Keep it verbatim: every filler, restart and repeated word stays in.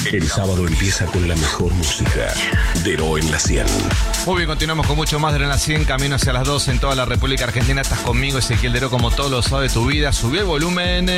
El sábado empieza con la mejor música. Dero en la cien. Muy bien, continuamos con mucho más de en la cien, camino hacia las dos en toda la República Argentina. Estás conmigo, Ezequiel Dero, como todos los sábados de tu vida. Subí el volumen.